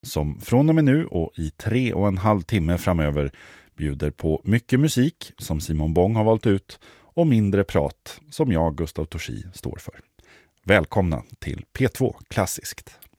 som från och med nu och i 3,5 timmar framöver bjuder på mycket musik som Simon Bong har valt ut och mindre prat som jag, Gustav Torsi, står för. Välkomna till P2 Klassiskt.